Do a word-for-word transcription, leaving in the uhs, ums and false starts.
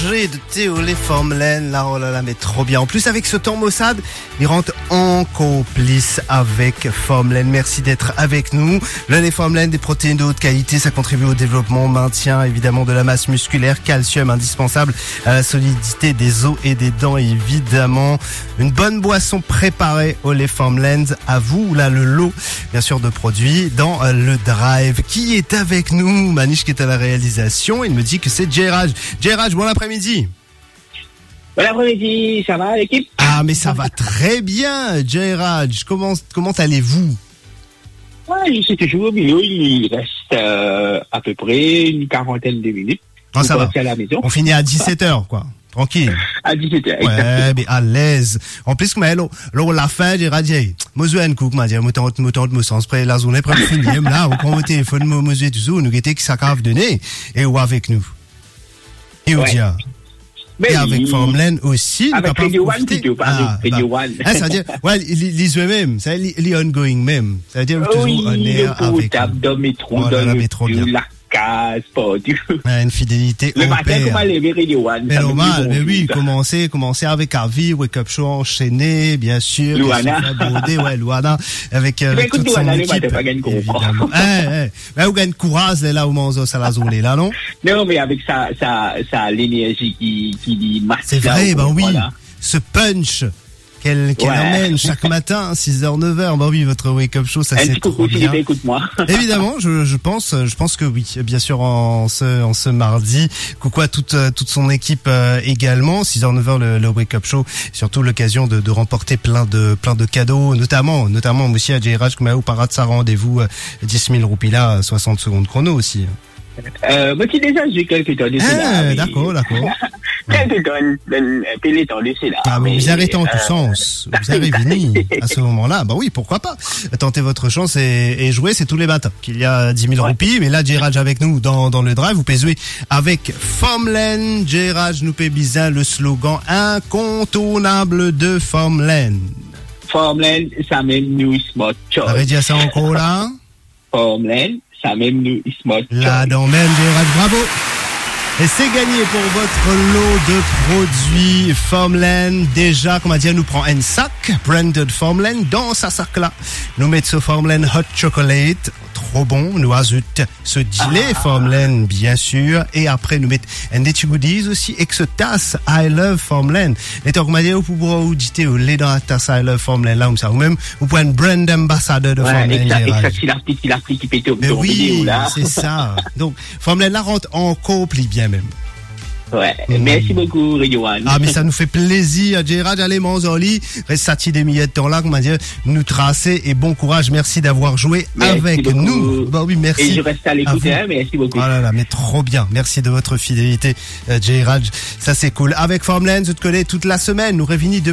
gorgée de thé au lait Formelaine, là, oh là là, mais trop bien. En plus, avec ce temps maussade, il rentre en complice avec Formelaine. Merci d'être avec nous. Le lait Formelaine, des protéines de haute qualité, ça contribue au développement, au maintien, évidemment, de la masse musculaire, calcium indispensable à la solidité des os et des dents, évidemment. Une bonne boisson préparée au lait Formelaine. À vous, là, le lot, bien sûr, de produits dans le drive. Qui est avec nous? Manish qui est à la réalisation. Il me dit que c'est Jayraj. Jayraj, bon après-midi. Bon après-midi, ça va l'équipe? Ah, mais ça va très bien, Jayraj. Comment, comment allez-vous? Ouais, je suis toujours au milieu. Il reste euh, à peu près une quarantaine de minutes. Ah, ça va. À la maison. On finit à dix-sept heures, quoi. Tranquille. À dix-sept heures. Ouais, mais à l'aise. En plus, mais là, là, la fin, j'ai radié. Moi, je un coup, m'a dit, moi, tant, moi, tant, moi, sens près, la journée, près de finir, là, on prend au téléphone, moi, moi, tout ça, nous, guetter qui s'accave de nez, et ou avec nous. Et au dia. Et avec Formelaine aussi. Avec Radio One, plutôt, pas avec Radio One. Ah, ça veut dire, ouais, les yeux même, ça veut dire, les ongoing même. Ça veut dire, toujours on est avec nous. Dans le métro, dans le métro, casse pas du tout. Une fidélité. Le matin, comment lever Radio One? Mais normal, mais oui, commencer, commencer avec Avi, Wake Up Show enchaîné, bien sûr. Luana. Brodé, ouais, Luana, avec, avec toute son équipe. Évidemment. Eh, eh. Mais vous gagnez courage, là, au Manzo, ça la zone là, non? Non, mais avec sa, sa, sa, l'énergie qui, qui marche. C'est vrai, ben oui. Ce punch. Qu'elle, qu'elle ouais. emmène chaque matin, six heures, neuf heures. Bah oui, votre wake-up show, ça c'est trop bien. Écoute-moi. Évidemment, je, je pense, je pense que oui. Bien sûr, en ce, en ce mardi. Coucou à toute, toute son équipe euh, également. six heures, neuf heures, le, le wake-up show. Surtout l'occasion de, de remporter plein de, plein de cadeaux, notamment, notamment aussi à Jayraj Kumaou, parade sa rendez-vous, euh, dix mille roupies là, soixante secondes chrono aussi. Euh, moi, qui déjà, j'ai quelques temps de ah, cela. D'accord, d'accord. Quelques temps, quelques temps de cela. Ah, mais vous arrêtez en tout sens. Vous avez fini à ce moment-là. Bah oui, pourquoi pas. Tentez votre chance et, et jouer, c'est tous les matins qu'il y a dix mille ouais. roupies. Mais là, Jayraj avec nous dans, dans le drive. Vous pouvez jouer avec Formelaine. Jayraj nous paie bizarre le slogan incontournable de Formelaine. Formelaine, ça mène nous smart choice. Vous avez dit ça encore là? Formelaine. Ça même nous, Ismaël. Là, dans même, Jayraj, bravo. Et c'est gagné pour votre lot de produits Formelaine. Déjà, comment dire, nous prend un sac, branded Formelaine, dans sa sac là. Nous mettons ce Formelaine Hot Chocolate. Trop bon, nous ajoutons ce gilet ah. Formelaine, bien sûr, et après nous mettons un des goodies aussi, et que ce tasse I Love Formelaine. Et donc, comment dire, vous pouvez vous dire, vous l'avez dans la tasse I Love Formelaine, là, ou ça, ou même, vous pouvez un brand ambassadeur de ouais, Formelaine. Exact, exact, il a pris, il a pris, qui pète au mais oui, vidéo, là. C'est ça. Donc, Formelaine, là, rentre en couple, bien même. Ouais, mmh. Merci beaucoup, Radio One. Ah, mais ça nous fait plaisir, Jayraj, allez, Manzoli, reste sati des milliers de temps là, comment dire, nous tracer et bon courage, merci d'avoir joué merci avec beaucoup. Nous. Bah oui, merci. Et je reste à l'écoute, hein, merci beaucoup. Oh là là, mais trop bien. Merci de votre fidélité, euh, Jayraj. Ça, c'est cool. Avec Formelaine, je te connais toute la semaine, nous réunis de